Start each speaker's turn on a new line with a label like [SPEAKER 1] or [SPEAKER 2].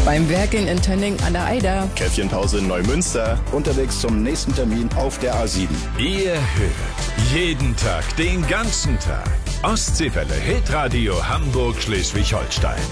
[SPEAKER 1] Beim Werk in Tönning an der Eider.
[SPEAKER 2] Käffchenpause in Neumünster.
[SPEAKER 3] Unterwegs zum nächsten Termin auf der A7.
[SPEAKER 4] Ihr hört jeden Tag, den ganzen Tag. Ostseewelle Hitradio Hamburg-Schleswig-Holstein.